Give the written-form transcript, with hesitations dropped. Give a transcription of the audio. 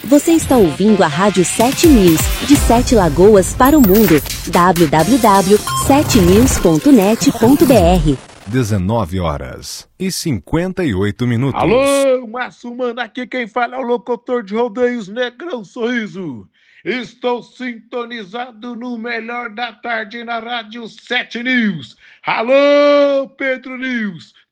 Você está ouvindo a Rádio 7 News, de 7 Lagoas para o mundo. www.7news.net.br 19h58. Alô, Márcio Mano, aqui quem fala é o locutor de rodeios Negrão Sorriso. Estou sintonizado no melhor da tarde na Rádio 7 News. Alô, Pedro News,